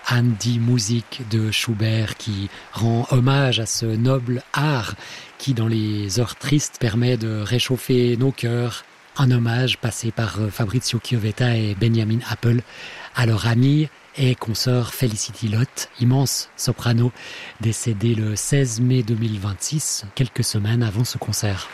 Andi Musik de Schubert qui rend hommage à ce noble art qui, dans les heures tristes, permet de réchauffer nos cœurs. Un hommage passé par Fabrizio Chiovetta et Benjamin Appel à leur amie et consoeur Felicity Lott, immense soprano, décédée le 16 mai 2026, quelques semaines avant ce concert.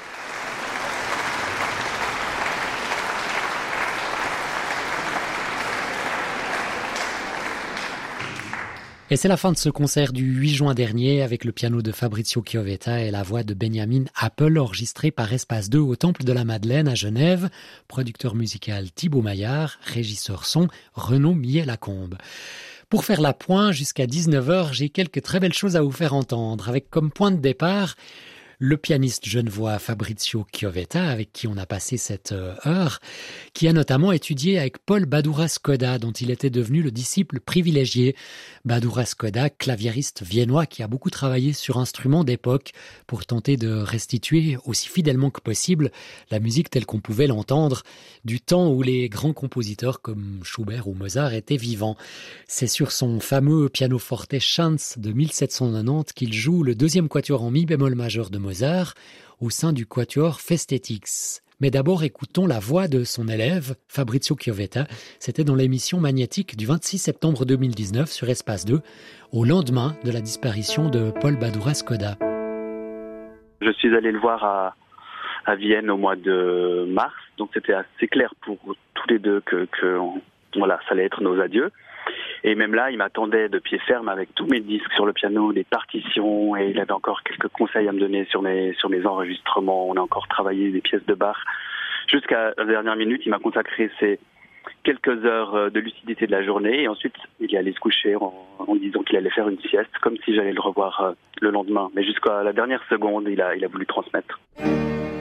Et c'est la fin de ce concert du 8 juin dernier avec le piano de Fabrizio Chiovetta et la voix de Benjamin Appel enregistré par Espace 2 au Temple de la Madeleine à Genève. Producteur musical Thibaut Maillard, régisseur son Renaud Millet-Lacombe. Pour faire la pointe jusqu'à 19h, j'ai quelques très belles choses à vous faire entendre avec comme point de départ le pianiste genevois Fabrizio Chiovetta, avec qui on a passé cette heure, qui a notamment étudié avec Paul Badura-Skoda, dont il était devenu le disciple privilégié. Badura-Skoda, claviériste viennois qui a beaucoup travaillé sur instruments d'époque pour tenter de restituer aussi fidèlement que possible la musique telle qu'on pouvait l'entendre du temps où les grands compositeurs comme Schubert ou Mozart étaient vivants. C'est sur son fameux pianoforte Chance de 1790 qu'il joue le deuxième quatuor en mi bémol majeur de Mozart au sein du quatuor Festetix. Mais d'abord, écoutons la voix de son élève, Fabrizio Chiovetta. C'était dans l'émission Magnétique du 26 septembre 2019 sur Espace 2, au lendemain de la disparition de Paul Badura-Skoda. Je suis allé le voir à Vienne au mois de mars, donc c'était assez clair pour tous les deux que voilà, ça allait être nos adieux. Et même là, il m'attendait de pied ferme avec tous mes disques sur le piano, les partitions, et il avait encore quelques conseils à me donner sur mes enregistrements. On a encore travaillé des pièces de Bach. Jusqu'à la dernière minute, il m'a consacré ces quelques heures de lucidité de la journée, et ensuite, il est allé se coucher en disant qu'il allait faire une sieste, comme si j'allais le revoir le lendemain. Mais jusqu'à la dernière seconde, il a voulu transmettre.